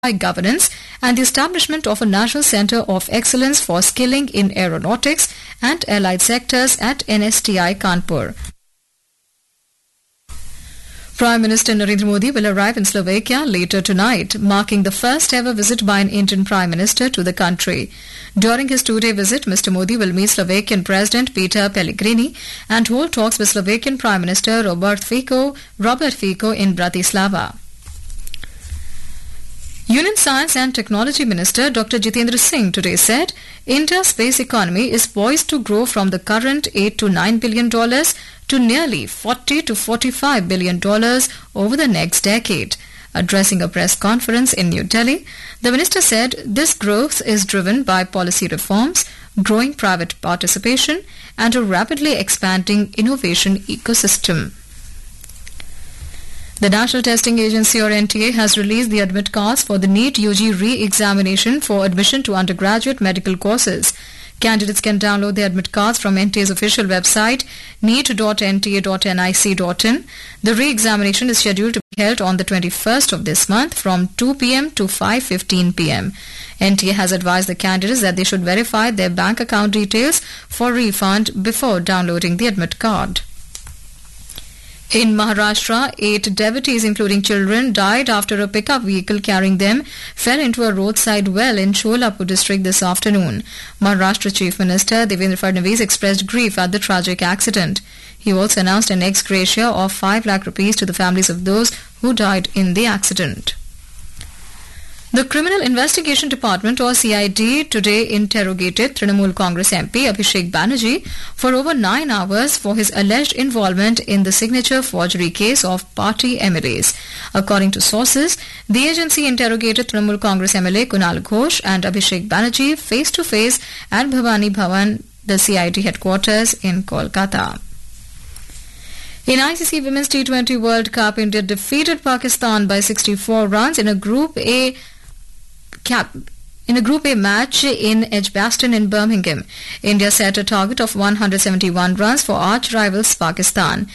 governance and the establishment of a National Centre of Excellence for Skilling in Aeronautics and Allied Sectors at NSTI Kanpur. Prime Minister Narendra Modi will arrive in Slovakia later tonight, marking the first ever visit by an Indian Prime Minister to the country. During his two-day visit, Mr. Modi will meet Slovakian President Peter Pellegrini and hold talks with Slovakian Prime Minister Robert Fico in Bratislava. Union Science and Technology Minister Dr. Jitendra Singh today said India's space economy is poised to grow from the current $8 to $9 billion to nearly $40 to $45 billion over the next decade. Addressing a press conference in New Delhi, the minister said this growth is driven by policy reforms, growing private participation, and a rapidly expanding innovation ecosystem. The National Testing Agency or NTA has released the admit cards for the NEET UG re-examination for admission to undergraduate medical courses. Candidates can download the admit cards from NTA's official website neet.nta.nic.in. The re-examination is scheduled to be held on the 21st of this month from 2 p.m. to 5:15 p.m. NTA has advised the candidates that they should verify their bank account details for refund before downloading the admit card. In Maharashtra, 8 devotees, including children, died after a pickup vehicle carrying them fell into a roadside well in Sholapur district this afternoon. Maharashtra Chief Minister Devendra Fadnavis expressed grief at the tragic accident. He also announced an ex gratia of 5 lakh rupees to the families of those who died in the accident. The Criminal Investigation Department or CID today interrogated Trinamool Congress MP Abhishek Banerjee for over 9 hours for his alleged involvement in the signature forgery case of party MLAs. According to sources, the agency interrogated Trinamool Congress MLA Kunal Ghosh and Abhishek Banerjee face to face at Bhavani Bhavan, the CID headquarters in Kolkata. In ICC Women's T20 World Cup, India defeated Pakistan by 64 runs in a Group A match in Edgbaston in Birmingham. India set a target of 171 runs for arch rivals Pakistan.